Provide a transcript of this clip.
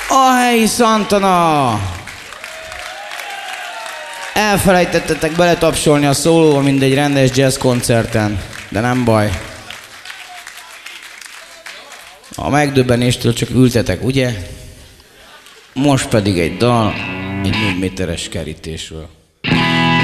A helyi Santana! Elfelejtettetek beletapsolni a szólóba, mint egy rendes jazz koncerten, de nem baj. A megdöbbenéstől csak ültetek, ugye? Most pedig egy dal, egy 4 méteres kerítésről.